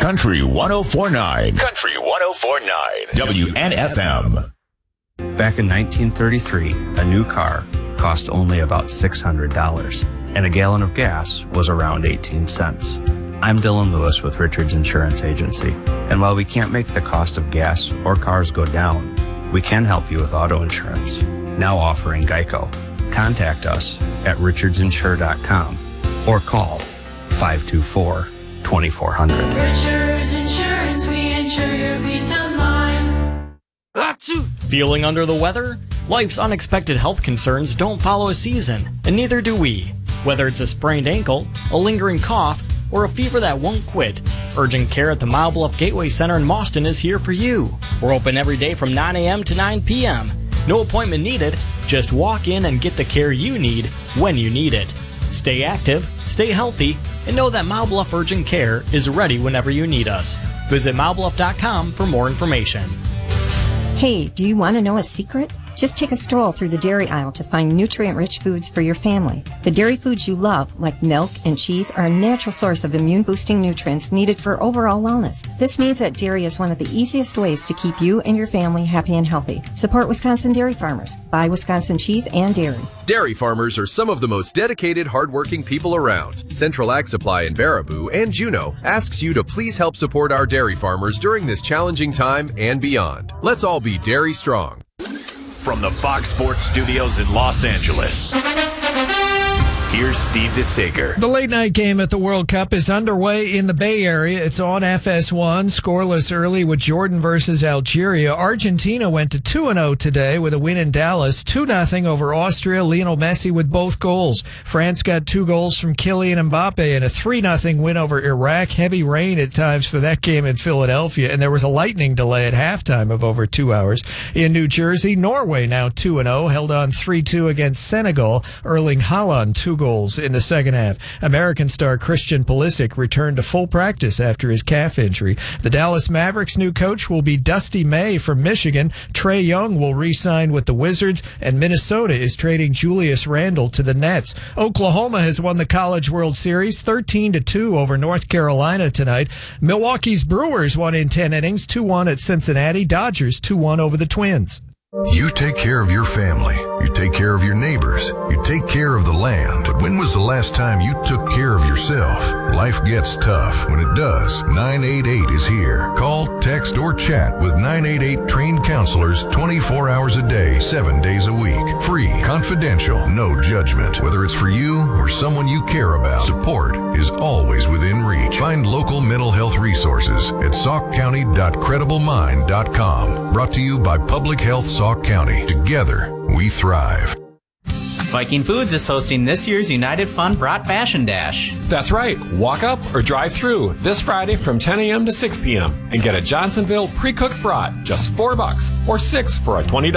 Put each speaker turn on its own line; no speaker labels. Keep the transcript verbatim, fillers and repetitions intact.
Country one oh four point nine. Country one oh four point nine. W N F M.
Back in nineteen thirty-three, a new car cost only about six hundred dollars, and a gallon of gas was around eighteen cents. I'm Dylan Lewis with Richards Insurance Agency, and while we can't make the cost of gas or cars go down, we can help you with auto insurance, now offering Geico. Contact us at richards insure dot com or call five two four, two four zero zero.
Richards Insurance, we insure your peace of mind.
Feeling under the weather? Life's unexpected health concerns don't follow a season, and neither do we. Whether it's a sprained ankle, a lingering cough, or a fever that won't quit, urgent care at the Mile Bluff Gateway Center in Mauston is here for you. We're open every day from nine a.m. to nine p.m. No appointment needed. Just walk in and get the care you need when you need it. Stay active, stay healthy, and know that Mile Bluff Urgent Care is ready whenever you need us. Visit mile bluff dot com for more information.
Hey, do you want to know a secret? Just take a stroll through the dairy aisle to find nutrient-rich foods for your family. The dairy foods you love, like milk and cheese, are a natural source of immune-boosting nutrients needed for overall wellness. This means that dairy is one of the easiest ways to keep you and your family happy and healthy. Support Wisconsin dairy farmers. Buy Wisconsin cheese and dairy.
Dairy farmers are some of the most dedicated, hardworking people around. Central Ag Supply in Baraboo and Juneau asks you to please help support our dairy farmers during this challenging time and beyond. Let's all be dairy strong.
From the Fox Sports Studios in Los Angeles, here's Steve DeSager.
The late night game at the World Cup is underway in the Bay Area. It's on F S one, scoreless early with Jordan versus Algeria. Argentina went to two and oh today with a win in Dallas, two nothing over Austria. Lionel Messi with both goals. France got two goals from Kylian Mbappe and a three nothing win over Iraq. Heavy rain at times for that game in Philadelphia, and there was a lightning delay at halftime of over two hours. In New Jersey, Norway now two and oh, held on three two against Senegal. Erling Haaland, two goals in the second half. American star Christian Pulisic returned to full practice after his calf injury. The Dallas Mavericks' new coach will be Dusty May from Michigan. Trae Young will re-sign with the Wizards, and Minnesota is trading Julius Randle to the Nets. Oklahoma has won the College World Series thirteen to two over North Carolina tonight. Milwaukee's Brewers won in ten innings, two one at Cincinnati. Dodgers two one over the Twins.
You take care of your family. You take care of your neighbors. You take care of the land. But when was the last time you took care of yourself? Life gets tough. When it does, nine eight eight is here. Call, text, or chat with nine eight eight trained counselors twenty-four hours a day, seven days a week. Free, confidential, no judgment. Whether it's for you or someone you care about, support is always within reach. Find local mental health resources at sauk county dot credible mind dot com. Brought to you by Public Health Sauk County. Together, we thrive.
Viking Foods is hosting this year's United Fund Brat Fashion Dash.
That's right. Walk up or drive through this Friday from ten a.m. to six p.m. and get a Johnsonville pre-cooked brat, just four bucks or six for a twenty dollars